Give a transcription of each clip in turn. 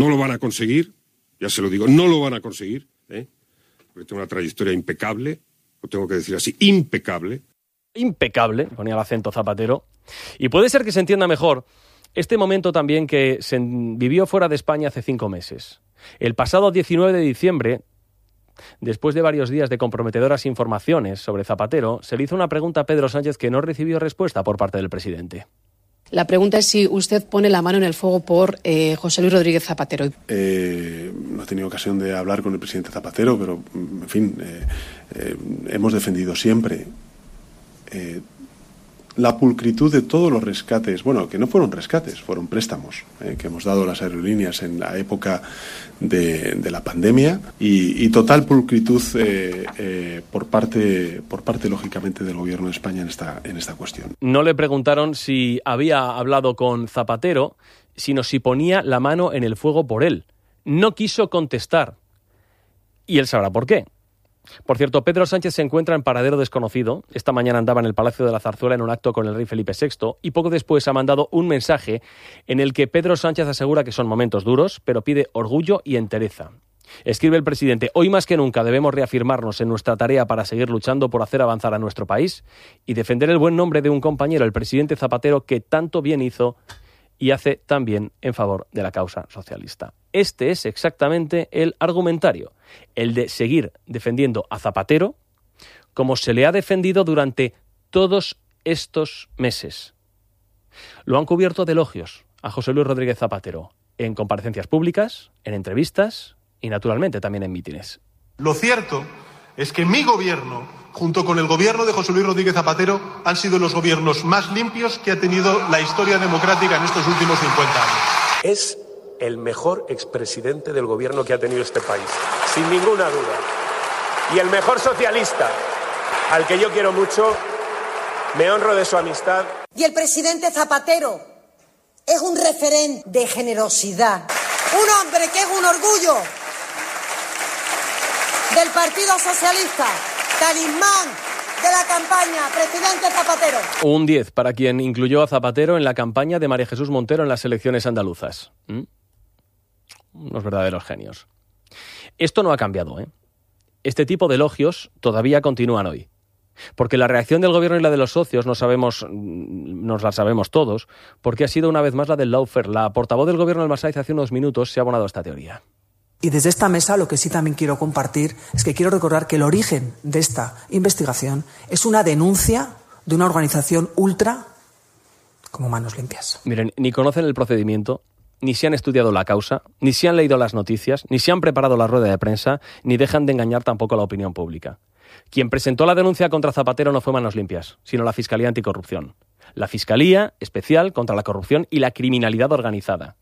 No lo van a conseguir, ya se lo digo, no lo van a conseguir, porque tengo una trayectoria impecable, lo tengo que decir así, impecable. Impecable, ponía el acento Zapatero. Y puede ser que se entienda mejor este momento también que se vivió fuera de España hace 5 meses. El pasado 19 de diciembre, después de varios días de comprometedoras informaciones sobre Zapatero, se le hizo una pregunta a Pedro Sánchez que no recibió respuesta por parte del presidente. La pregunta es si usted pone la mano en el fuego por José Luis Rodríguez Zapatero. No he tenido ocasión de hablar con el presidente Zapatero, pero, en fin, hemos defendido siempre la pulcritud de todos los rescates, bueno, que no fueron rescates, fueron préstamos que hemos dado las aerolíneas en la época de la pandemia y total pulcritud por parte lógicamente del Gobierno de España en esta cuestión. No le preguntaron si había hablado con Zapatero, sino si ponía la mano en el fuego por él. No quiso contestar y él sabrá por qué. Por cierto, Pedro Sánchez se encuentra en paradero desconocido. Esta mañana andaba en el Palacio de la Zarzuela en un acto con el rey Felipe VI y poco después ha mandado un mensaje en el que Pedro Sánchez asegura que son momentos duros, pero pide orgullo y entereza. Escribe el presidente: hoy más que nunca debemos reafirmarnos en nuestra tarea para seguir luchando por hacer avanzar a nuestro país y defender el buen nombre de un compañero, el presidente Zapatero, que tanto bien hizo y hace tan bien en favor de la causa socialista. Este es exactamente el argumentario, el de seguir defendiendo a Zapatero como se le ha defendido durante todos estos meses. Lo han cubierto de elogios a José Luis Rodríguez Zapatero en comparecencias públicas, en entrevistas y naturalmente también en mítines. Lo cierto es que mi gobierno, junto con el gobierno de José Luis Rodríguez Zapatero, han sido los gobiernos más limpios que ha tenido la historia democrática en estos últimos 50 años. Es el mejor expresidente del gobierno que ha tenido este país, sin ninguna duda. Y el mejor socialista, al que yo quiero mucho, me honro de su amistad. Y el presidente Zapatero es un referente de generosidad, un hombre que es un orgullo del Partido Socialista, talismán de la campaña, presidente Zapatero. Un 10 para quien incluyó a Zapatero en la campaña de María Jesús Montero en las elecciones andaluzas. Unos verdaderos genios. Esto no ha cambiado, Este tipo de elogios todavía continúan hoy. Porque la reacción del gobierno y la de los socios nos la sabemos todos, porque ha sido una vez más la del lawfare. La portavoz del gobierno del Masaiz hace unos minutos se ha abonado a esta teoría. Y desde esta mesa lo que sí también quiero compartir es que quiero recordar que el origen de esta investigación es una denuncia de una organización ultra como Manos Limpias. Miren, ni conocen el procedimiento, ni se han estudiado la causa, ni se han leído las noticias, ni se han preparado la rueda de prensa, ni dejan de engañar tampoco a la opinión pública. Quien presentó la denuncia contra Zapatero no fue Manos Limpias, sino la Fiscalía Anticorrupción. La Fiscalía Especial contra la Corrupción y la Criminalidad Organizada.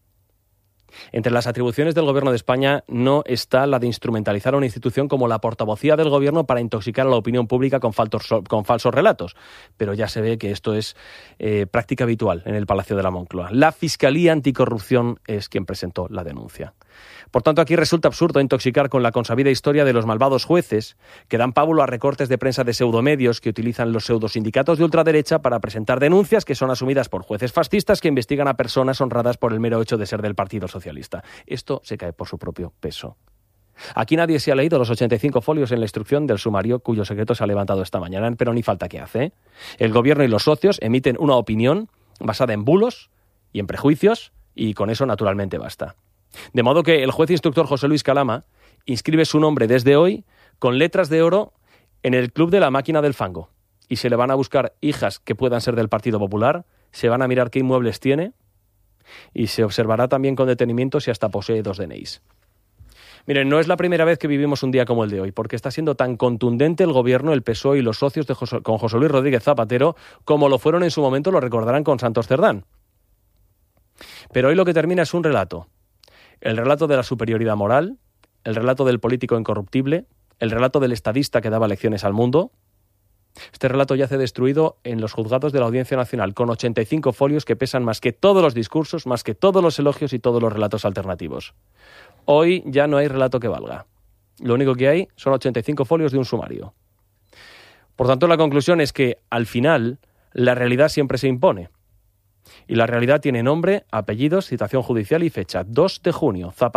Entre las atribuciones del Gobierno de España no está la de instrumentalizar a una institución como la portavocía del Gobierno para intoxicar a la opinión pública con falsos relatos. Pero ya se ve que esto es práctica habitual en el Palacio de la Moncloa. La Fiscalía Anticorrupción es quien presentó la denuncia. Por tanto, aquí resulta absurdo intoxicar con la consabida historia de los malvados jueces que dan pábulo a recortes de prensa de pseudomedios que utilizan los pseudosindicatos de ultraderecha para presentar denuncias que son asumidas por jueces fascistas que investigan a personas honradas por el mero hecho de ser del Partido Socialista. Esto se cae por su propio peso. Aquí nadie se ha leído los 85 folios en la instrucción del sumario cuyo secreto se ha levantado esta mañana, pero ni falta que hace. El gobierno y los socios emiten una opinión basada en bulos y en prejuicios y con eso naturalmente basta. De modo que el juez instructor José Luis Calama inscribe su nombre desde hoy con letras de oro en el Club de la Máquina del Fango. Y se le van a buscar hijas que puedan ser del Partido Popular, se van a mirar qué inmuebles tiene y se observará también con detenimiento si hasta posee 2 DNIs. Miren, no es la primera vez que vivimos un día como el de hoy, porque está siendo tan contundente el gobierno, el PSOE y los socios con José Luis Rodríguez Zapatero como lo fueron en su momento, lo recordarán con Santos Cerdán. Pero hoy lo que termina es un relato. El relato de la superioridad moral, el relato del político incorruptible, el relato del estadista que daba lecciones al mundo. Este relato yace destruido en los juzgados de la Audiencia Nacional, con 85 folios que pesan más que todos los discursos, más que todos los elogios y todos los relatos alternativos. Hoy ya no hay relato que valga. Lo único que hay son 85 folios de un sumario. Por tanto, la conclusión es que, al final, la realidad siempre se impone. Y la realidad tiene nombre, apellidos, citación judicial y fecha. 2 de junio.